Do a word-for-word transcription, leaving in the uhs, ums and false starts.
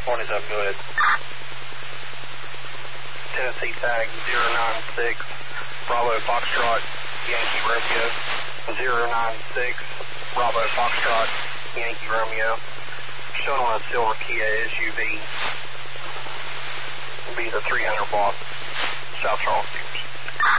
twenty-seven, go ahead. Tennessee tag zero nine six, Bravo Foxtrot, Yankee Romeo. zero nine six, Bravo Foxtrot, Yankee Romeo. Showing on a silver Kia S U V. Will be the three hundred block, South Charleston.